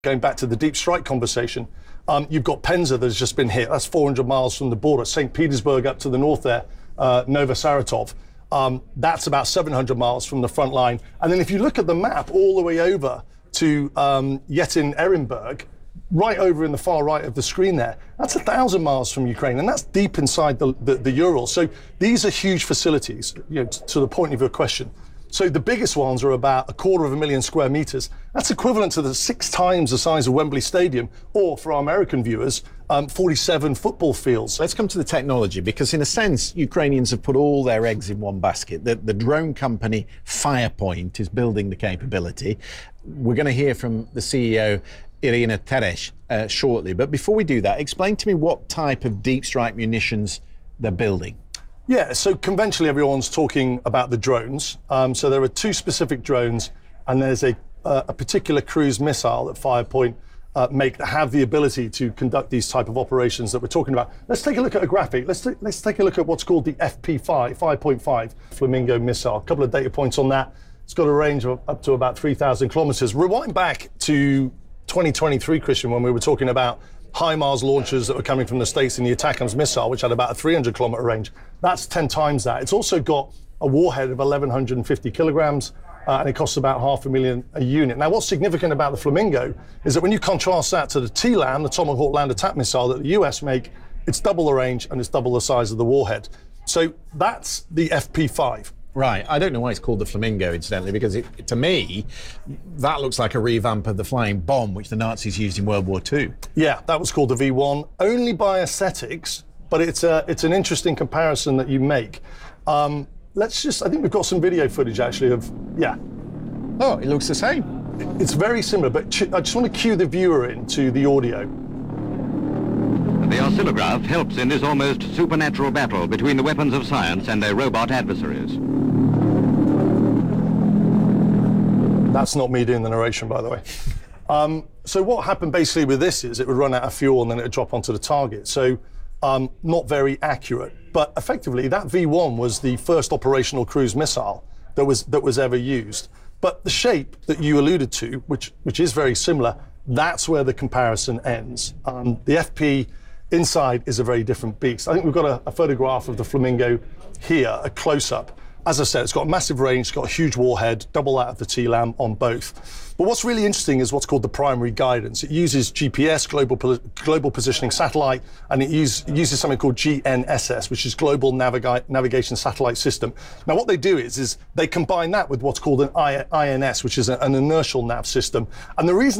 Going back to the deep strike conversation, you've got Penza that's just been hit. That's 400 miles from the border. St. Petersburg up to the north there, Nova Saratov. That's about 700 miles from the front line. And then if you look at the map all the way over to Yekaterinburg, Ehrenberg, right over in the far right of the screen there, that's 1,000 miles from Ukraine, and that's deep inside the Urals. So these are huge facilities, to the point of your question. So the biggest ones are about 250,000 square meters. That's equivalent to the 6 times the size of Wembley Stadium, or for our American viewers, 47 football fields. Let's come to the technology, because in a sense, Ukrainians have put all their eggs in one basket. The drone company Firepoint is building the capability. We're going to hear from the CEO, Irina Teresh, shortly. But before we do that, explain to me what type of deep strike munitions they're building. Yeah, so conventionally everyone's talking about the drones. So there are 2 specific drones, and there's a particular cruise missile that Firepoint make that have the ability to conduct these type of operations that we're talking about. Let's take a look at a graphic. Let's take a look at what's called the FP5, 5.5 Flamingo missile. A couple of data points on that. It's got a range of up to about 3,000 kilometers. Rewind back to 2023, Christian, when we were talking about HIMARS launchers that were coming from the States in the ATACMS missile, which had about a 300-kilometer range. That's 10 times that. It's also got a warhead of 1,150 kilograms, and it costs about $500,000 a unit. Now, what's significant about the Flamingo is that when you contrast that to the TLAM, the Tomahawk Land Attack Missile that the US make, it's double the range and it's double the size of the warhead. So that's the FP5. Right. I don't know why it's called the Flamingo, incidentally, because to me, that looks like a revamp of the flying bomb, which the Nazis used in World War II. Yeah, that was called the V1, only by aesthetics, but it's an interesting comparison that you make. I think we've got some video footage, actually, of, yeah. Oh, it looks the same. It's very similar, but I just want to cue the viewer into the audio. The oscillograph helps in this almost supernatural battle between the weapons of science and their robot adversaries. That's not me doing the narration, by the way. So what happened basically with this is it would run out of fuel and then it would drop onto the target. So not very accurate. But effectively, that V1 was the first operational cruise missile that was ever used. But the shape that you alluded to, which is very similar, that's where the comparison ends. The FP inside is a very different beast. I think we've got a photograph of the Flamingo here, a close-up. As I said, it's got a massive range, it's got a huge warhead, double that of the TLAM on both. But what's really interesting is what's called the primary guidance. It uses GPS, global positioning satellite, and it uses something called GNSS, which is Global Navigation Satellite System. Now, what they do is they combine that with what's called an INS, which is an inertial nav system. And the reason